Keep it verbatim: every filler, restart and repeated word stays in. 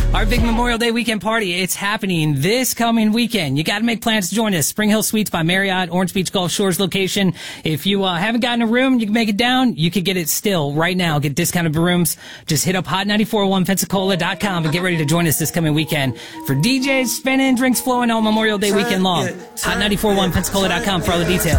Our big Memorial Day weekend party, it's happening this coming weekend. You got to make plans to join us. Spring Hill Suites by Marriott, Orange Beach Gulf Shores location. If you uh, haven't gotten a room, you can make it down. You can get it still right now. Get discounted rooms. Just hit up hot nine four one Pensacola dot com and get ready to join us this coming weekend for D Js spinning, drinks flowing all Memorial Day weekend long. hot nine four one Pensacola dot com for all the details.